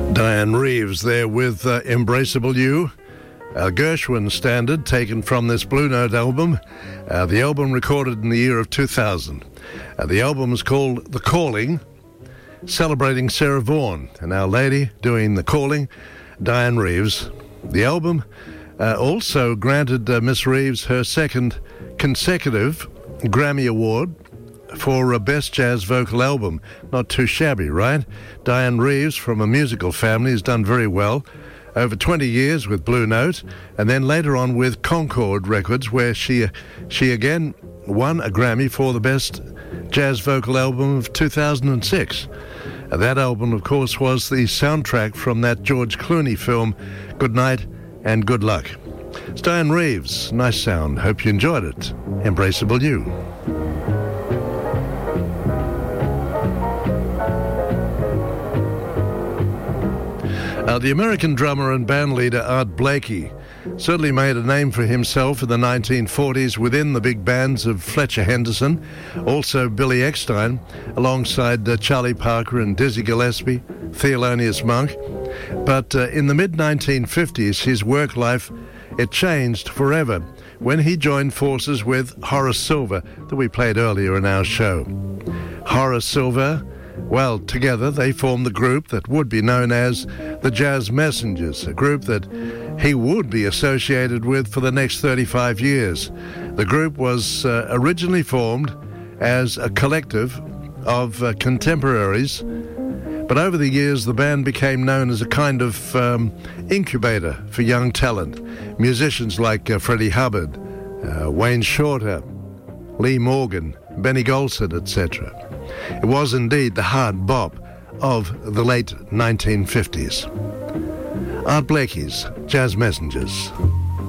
Diane Reeves there with Embraceable You, a Gershwin standard taken from this Blue Note album. The album recorded in the year of 2000. The album is called The Calling, celebrating Sarah Vaughan, and Our Lady doing The Calling, Diane Reeves. The album also granted Miss Reeves her second consecutive Grammy Award for Best Jazz Vocal Album. Not too shabby, right? Diane Reeves, from a musical family, has done very well. Over 20 years with Blue Note, and then later on with Concord Records, where she again won a Grammy for the Best Jazz Vocal Album of 2006. That album, of course, was the soundtrack from that George Clooney film, Good Night and Good Luck. It's Diane Reeves. Nice sound. Hope you enjoyed it. Embraceable You. The American drummer and bandleader Art Blakey certainly made a name for himself in the 1940s within the big bands of Fletcher Henderson, also Billy Eckstine, alongside Charlie Parker and Dizzy Gillespie, Thelonious Monk. But in the mid-1950s, his work life, it changed forever when he joined forces with Horace Silver, that we played earlier in our show. Horace Silver, well, together they formed the group that would be known as the Jazz Messengers, a group that he would be associated with for the next 35 years. The group was originally formed as a collective of contemporaries, but over the years the band became known as a kind of incubator for young talent. Musicians like Freddie Hubbard, Wayne Shorter, Lee Morgan, Benny Golson, etc. It was indeed the hard bop of the late 1950s. Art Blakey's Jazz Messengers.